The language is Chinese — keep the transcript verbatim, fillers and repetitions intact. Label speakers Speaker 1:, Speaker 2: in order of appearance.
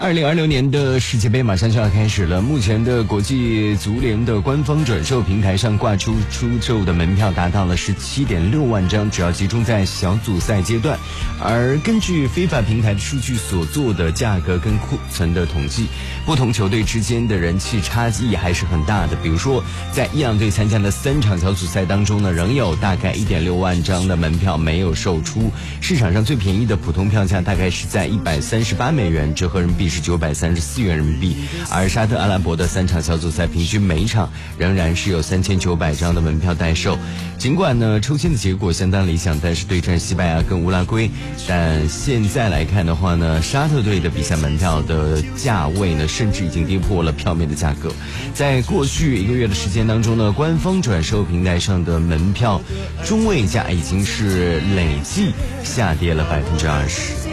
Speaker 1: 二零二六年的世界杯马上就要开始了，目前的国际足联的官方转售平台上挂出出售的门票达到了十七点六万张，主要集中在小组赛阶段。而根据 FIFA 平台的数据所做的价格跟库存的统计，不同球队之间的人气差异还是很大的。比如说，在伊朗队参加的三场小组赛当中呢，仍有大概一点六万张的门票没有售出，市场上最便宜的普通票价大概是在一百三十八美元，折合人民币是九百三十四元人民币。而沙特阿拉伯的三场小组赛平均每场仍然是有三千九百张的门票待售。尽管呢抽签的结果相当理想，但是对战西班牙跟乌拉圭，但现在来看的话呢，沙特队的比赛门票的价位呢甚至已经跌破了票面的价格。在过去一个月的时间当中呢，官方转售平台上的门票中位价已经是累计下跌了百分之二十。